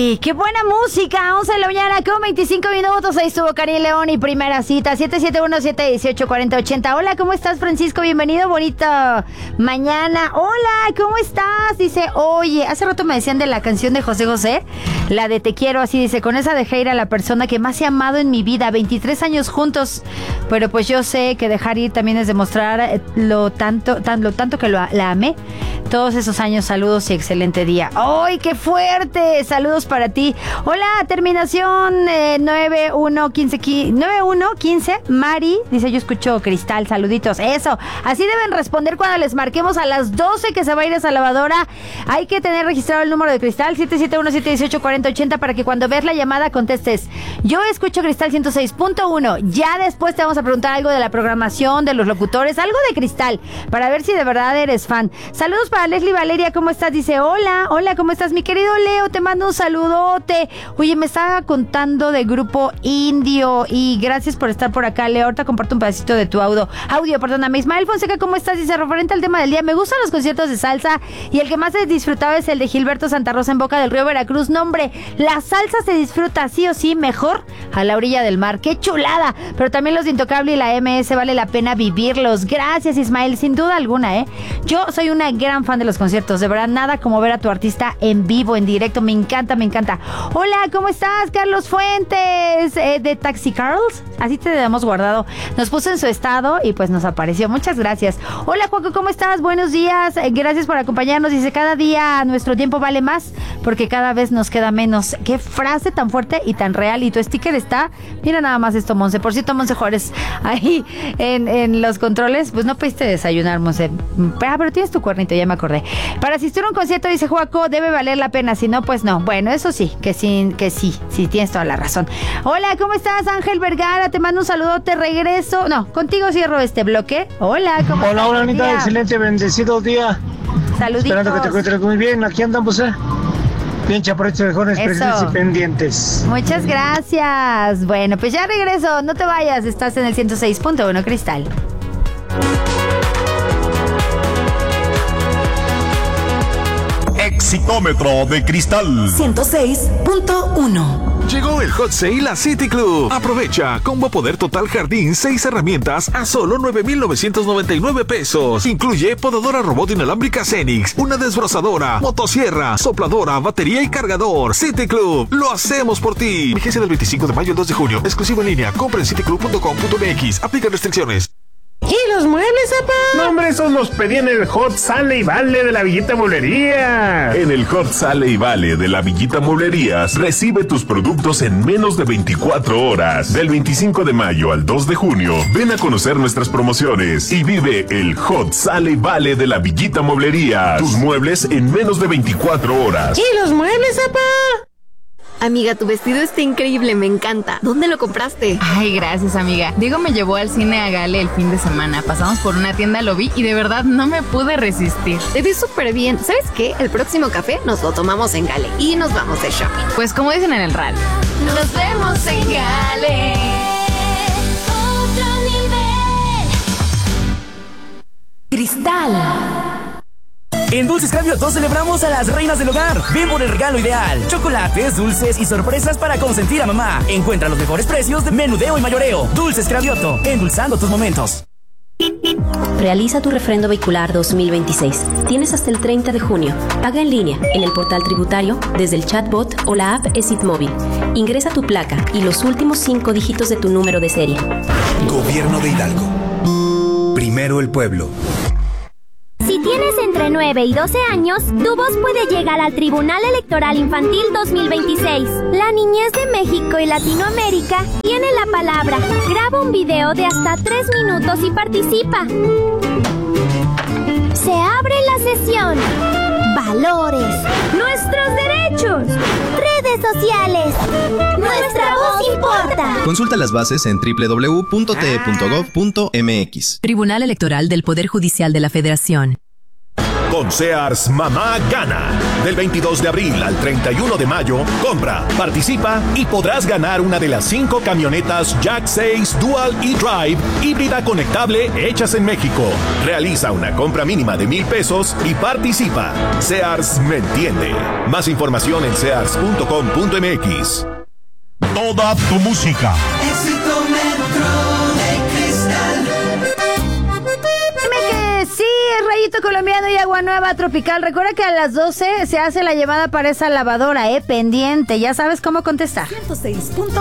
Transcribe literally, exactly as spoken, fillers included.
Ay, qué buena música. once de la mañana con veinticinco minutos. Ahí estuvo Karim León y primera cita. siete siete uno, siete uno ocho, cuatro cero ocho cero. Hola, ¿cómo estás, Francisco? Bienvenido, bonita mañana. Hola, ¿cómo estás? Dice, oye, hace rato me decían de la canción de José José, la de Te Quiero, así dice, con esa dejé ir a la persona que más he amado en mi vida, veintitrés años juntos, pero pues yo sé que dejar ir también es demostrar lo tanto, tan, lo tanto que lo, la amé. Todos esos años, saludos y excelente día. ¡Ay, qué fuerte! Saludos para ti. Hola, terminación eh, nueve uno uno quince. Mari dice, yo escucho Cristal, saluditos. Eso, así deben responder cuando les marquemos a las doce que se va a ir a esa lavadora. Hay que tener registrado el número de Cristal, siete siete uno, siete uno ocho, cuatro cero ocho cero, para que cuando veas la llamada contestes, yo escucho Cristal ciento seis punto uno. Ya después te vamos a preguntar algo de la programación, de los locutores, algo de Cristal, para ver si de verdad eres fan. Saludos para Leslie Valeria, ¿cómo estás? Dice, hola, hola, ¿cómo estás? Mi querido Leo, te mando un saludote. Oye, me estaba contando de Grupo Indio y gracias por estar por acá, Leo. Ahorita comparto un pedacito de tu audio. Audio, perdóname. Ismael Fonseca, ¿cómo estás? Dice, referente al tema del día, me gustan los conciertos de salsa y el que más he disfrutado es el de Gilberto Santa Rosa en Boca del Río, Veracruz. No, hombre, la salsa se disfruta sí o sí mejor a la orilla del mar. ¡Qué chulada! Pero también los de Intocable y la M S vale la pena vivirlos. Gracias, Ismael, sin duda alguna, ¿eh? Yo soy una gran fan de los conciertos, de verdad, nada como ver a tu artista en vivo, en directo, me encanta, me encanta. Hola, ¿cómo estás? Carlos Fuentes, eh, de Taxi Carls, así te hemos guardado, nos puso en su estado y pues nos apareció, muchas gracias. Hola, Juaco, ¿cómo estás? Buenos días, eh, gracias por acompañarnos. Dice, cada día nuestro tiempo vale más porque cada vez nos queda menos. Qué frase tan fuerte y tan real, y tu sticker está, mira nada más esto, Monse. Por cierto, Monse Juárez, ahí en, en los controles, pues no pediste desayunar, Monse. Ah, pero tienes tu cuernito, ya me acordé. Para asistir a un concierto, dice Joaco, debe valer la pena, si no, pues no. Bueno, eso sí, que sí, que sí, sí, tienes toda la razón. Hola, ¿cómo estás, Ángel Vergara? Te mando un saludo, te regreso. No, contigo cierro este bloque. Hola, ¿cómo Hola, estás? hola, Anita, excelente, bendecido día. Saluditos. Esperando que te encuentres muy bien, aquí andamos, ¿eh? Bien, chaparritos, mejores, presentes y pendientes. Muchas gracias. Bueno, pues ya regreso, no te vayas, estás en el ciento seis punto uno Cristal. Exitómetro de Cristal ciento seis punto uno. Llegó el Hot Sale a City Club. Aprovecha Combo Poder Total Jardín, seis herramientas a solo nueve mil novecientos noventa y nueve pesos. Incluye podadora robot inalámbrica Cenix, una desbrozadora, motosierra, sopladora, batería y cargador. City Club, lo hacemos por ti. Vigencia del veinticinco de mayo al dos de junio. Exclusivo en línea. Compra en city club punto com punto m x. Aplica restricciones. ¿Y los muebles, papá? No, hombre, esos los pedí en el Hot Sale y Vale de la Villita Mueblería. En el Hot Sale y Vale de la Villita Mueblerías, recibe tus productos en menos de veinticuatro horas. Del veinticinco de mayo al dos de junio, ven a conocer nuestras promociones y vive el Hot Sale y Vale de la Villita Mueblerías. Tus muebles en menos de veinticuatro horas. ¿Y los muebles, papá? Amiga, tu vestido está increíble, me encanta. ¿Dónde lo compraste? Ay, gracias, amiga. Diego me llevó al cine a Gale el fin de semana. Pasamos por una tienda, lo vi y de verdad no me pude resistir. Te ves súper bien. ¿Sabes qué? El próximo café nos lo tomamos en Gale y nos vamos de shopping. Pues como dicen en el radio, nos vemos en Gale. Otro nivel. Cristal. En Dulces Cravioto celebramos a las reinas del hogar. Ven por el regalo ideal. Chocolates, dulces y sorpresas para consentir a mamá. Encuentra los mejores precios de menudeo y mayoreo. Dulces Cravioto, endulzando tus momentos. Realiza tu refrendo vehicular dos mil veintiséis. Tienes hasta el treinta de junio. Paga en línea, en el portal tributario, desde el chatbot o la app ESIT Móvil. Ingresa tu placa y los últimos cinco dígitos de tu número de serie. Gobierno de Hidalgo. Primero el pueblo. Si tienes entre nueve y doce años, tu voz puede llegar al Tribunal Electoral Infantil dos mil veintiséis. La niñez de México y Latinoamérica tiene la palabra. Graba un video de hasta tres minutos y participa. Se abre la sesión. Valores. Nuestros derechos. Redes sociales. Nuestra voz importa. Consulta las bases en doble u doble u doble u punto t e punto gov punto m x. Tribunal Electoral del Poder Judicial de la Federación. Con Sears Mamá Gana. Del veintidós de abril al treinta y uno de mayo, compra, participa y podrás ganar una de las cinco camionetas Jack seis Dual E-Drive híbrida conectable hechas en México. Realiza una compra mínima de mil pesos y participa. Sears me entiende. Más información en sears punto com punto m x. Toda tu música. Éxito Metro de Cristal. Dime que sí, Rayito Colombiano y Agua Nueva Tropical. Recuerda que a las doce se hace la llamada para esa lavadora, eh, pendiente. Ya sabes cómo contestar. ciento seis punto